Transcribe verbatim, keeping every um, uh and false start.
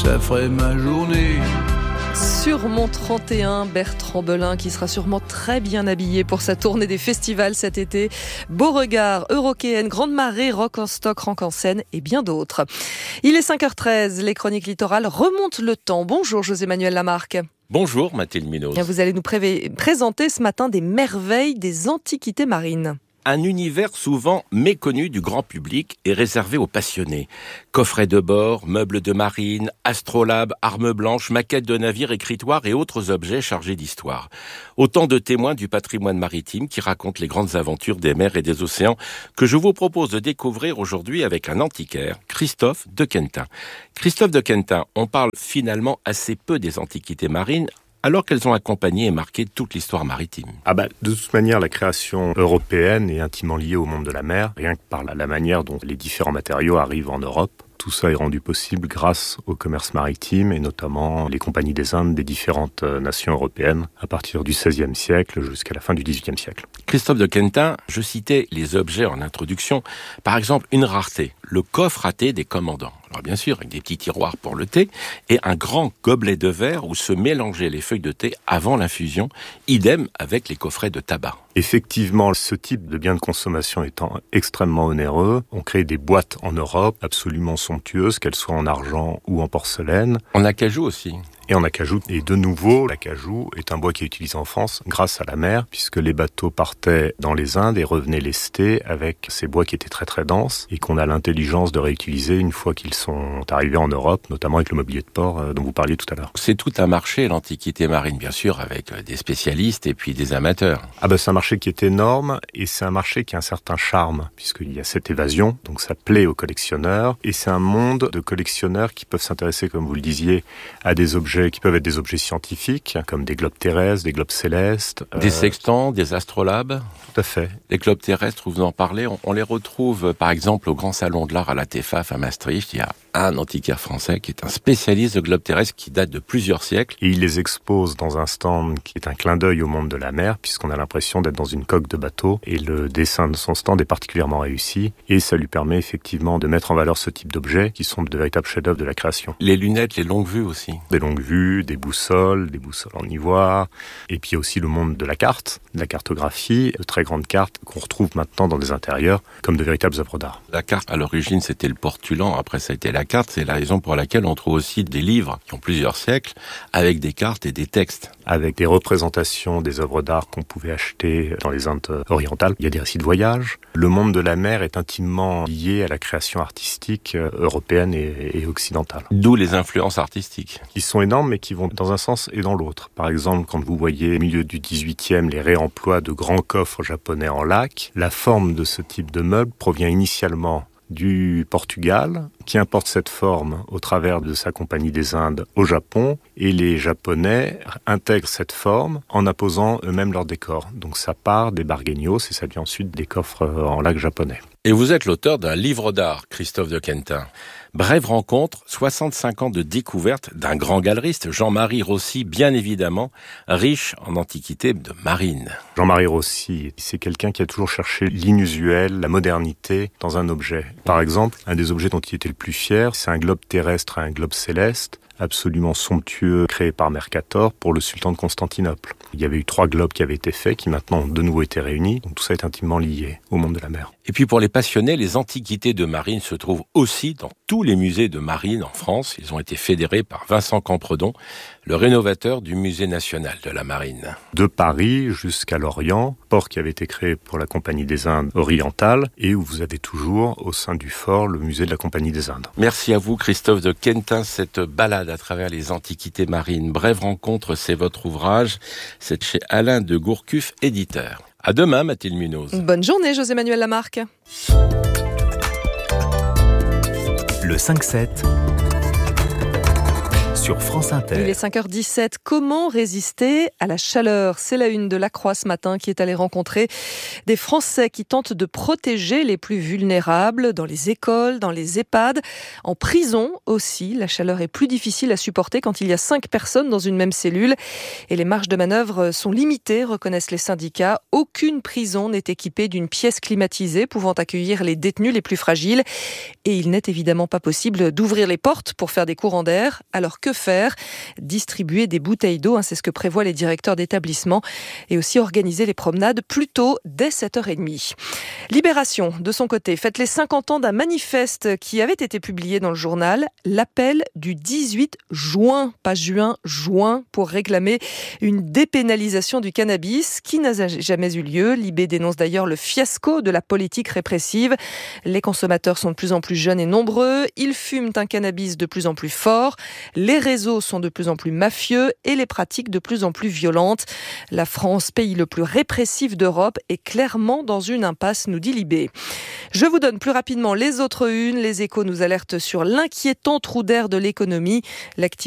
ça ferait ma journée. Sur mon trente et un, Bertrand Belin qui sera sûrement très bien habillé pour sa tournée des festivals cet été. Beauregard, Eurockéenne, Grande Marée, Rock en Stock, Rock en Seine et bien d'autres. Il est cinq heures treize, les chroniques littorales remontent le temps. Bonjour José-Manuel Lamarque. Bonjour Mathilde Munoz. Vous allez nous pré- présenter ce matin des merveilles des antiquités marines. Un univers souvent méconnu du grand public et réservé aux passionnés. Coffrets de bord, meubles de marine, astrolabes, armes blanches, maquettes de navires, écritoires et autres objets chargés d'histoire. Autant de témoins du patrimoine maritime qui racontent les grandes aventures des mers et des océans que je vous propose de découvrir aujourd'hui avec un antiquaire, Christophe de Quentin. Christophe de Quentin, on parle finalement assez peu des antiquités marines, alors qu'elles ont accompagné et marqué toute l'histoire maritime. Ah bah, de toute manière, la création européenne est intimement liée au monde de la mer, rien que par la, la manière dont les différents matériaux arrivent en Europe. Tout ça est rendu possible grâce au commerce maritime et notamment les compagnies des Indes des différentes nations européennes à partir du seizième siècle jusqu'à la fin du dix-huitième siècle. Christophe de Quentin, je citais les objets en introduction. Par exemple, une rareté, le coffre à thé des commandants. Alors bien sûr, avec des petits tiroirs pour le thé et un grand gobelet de verre où se mélangeaient les feuilles de thé avant l'infusion, idem avec les coffrets de tabac. Effectivement, ce type de biens de consommation étant extrêmement onéreux, on crée des boîtes en Europe absolument somptueuses, qu'elles soient en argent ou en porcelaine. En acajou aussi. Et en acajou. Et de nouveau, l'acajou est un bois qui est utilisé en France grâce à la mer, puisque les bateaux partaient dans les Indes et revenaient lestés avec ces bois qui étaient très très denses et qu'on a l'intelligence de réutiliser une fois qu'ils sont arrivés en Europe, notamment avec le mobilier de port dont vous parliez tout à l'heure. C'est tout un marché, l'antiquité marine, bien sûr, avec des spécialistes et puis des amateurs. Ah ben c'est un marché qui est énorme et c'est un marché qui a un certain charme, puisqu'il y a cette évasion, donc ça plaît aux collectionneurs et c'est un monde de collectionneurs qui peuvent s'intéresser, comme vous le disiez, à des objets qui peuvent être des objets scientifiques, comme des globes terrestres, des globes célestes. Des euh... sextants, des astrolabes. Tout à fait. Les globes terrestres, vous en parlez, on, on les retrouve par exemple au Grand Salon de l'Art à la T F A F à Maastricht. Il y a un antiquaire français qui est un spécialiste de globes terrestres qui date de plusieurs siècles. Et il les expose dans un stand qui est un clin d'œil au monde de la mer, puisqu'on a l'impression d'être dans une coque de bateau. Et le dessin de son stand est particulièrement réussi. Et ça lui permet effectivement de mettre en valeur ce type d'objets qui sont de véritables chefs-d'œuvre de la création. Les lunettes, les longues vues aussi. Des longues vues, des boussoles, des boussoles en ivoire. Et puis aussi le monde de la carte, de la cartographie, de très grandes cartes qu'on retrouve maintenant dans des intérieurs comme de véritables œuvres d'art. La carte, à l'origine, c'était le portulan. Après, ça a été la carte. C'est la raison pour laquelle on trouve aussi des livres qui ont plusieurs siècles avec des cartes et des textes. Avec des représentations des œuvres d'art qu'on pouvait acheter dans les Indes orientales. Il y a des récits de voyage. Le monde de la mer est intimement lié à la création artistique européenne et, et occidentale. D'où les influences artistiques. Qui sont énormes mais qui vont dans un sens et dans l'autre. Par exemple, quand vous voyez au milieu du dix-huitième les réemplois de grands coffres japonais en laque, la forme de ce type de meuble provient initialement du Portugal, qui importe cette forme au travers de sa compagnie des Indes au Japon, et les Japonais intègrent cette forme en apposant eux-mêmes leur décor. Donc ça part des bargueignos et ça devient ensuite des coffres en laque japonais. Et vous êtes l'auteur d'un livre d'art, Christophe de Quentin. Brève rencontre, soixante-cinq ans de découverte d'un grand galeriste, Jean-Marie Rossi, bien évidemment, riche en antiquités de marine. Jean-Marie Rossi, c'est quelqu'un qui a toujours cherché l'inusuel, la modernité dans un objet. Par exemple, un des objets dont il était le plus fier, c'est un globe terrestre et un globe céleste, absolument somptueux, créé par Mercator pour le sultan de Constantinople. Il y avait eu trois globes qui avaient été faits, qui maintenant ont de nouveau été réunis, donc tout ça est intimement lié au monde de la mer. Et puis pour les passionnés, les antiquités de marine se trouvent aussi dans tous les musées de marine en France. Ils ont été fédérés par Vincent Campredon, le rénovateur du Musée national de la marine. De Paris jusqu'à l'Orient, port qui avait été créé pour la Compagnie des Indes orientale et où vous avez toujours au sein du fort le musée de la Compagnie des Indes. Merci à vous Christophe de Quentin, cette balade à travers les antiquités marines. Brève rencontre, c'est votre ouvrage. C'est chez Alain de Gourcuff, éditeur. À demain, Mathilde Munoz. Bonne journée, José-Manuel Lamarque. Le cinq sept sur France Inter. Il est cinq heures dix-sept. Comment résister à la chaleur ? C'est la une de La Croix ce matin qui est allée rencontrer des Français qui tentent de protéger les plus vulnérables dans les écoles, dans les EHPAD, en prison aussi. La chaleur est plus difficile à supporter quand il y a cinq personnes dans une même cellule et les marges de manœuvre sont limitées, reconnaissent les syndicats. Aucune prison n'est équipée d'une pièce climatisée pouvant accueillir les détenus les plus fragiles et il n'est évidemment pas possible d'ouvrir les portes pour faire des courants d'air. Alors que faire ? Distribuer des bouteilles d'eau, hein, c'est ce que prévoient les directeurs d'établissement, et aussi organiser les promenades plus tôt, dès sept heures trente. Libération, de son côté, fête les cinquante ans d'un manifeste qui avait été publié dans le journal, l'appel du dix-huit juin, pas juin, juin, pour réclamer une dépénalisation du cannabis qui n'a jamais eu lieu. Libé dénonce d'ailleurs le fiasco de la politique répressive. Les consommateurs sont de plus en plus jeunes et nombreux, ils fument un cannabis de plus en plus fort, les réseaux sont de plus en plus mafieux et les pratiques de plus en plus violentes. La France, pays le plus répressif d'Europe, est clairement dans une impasse, nous dit Libé. Je vous donne plus rapidement les autres unes. Les Échos nous alertent sur l'inquiétant trou d'air de l'économie. L'activité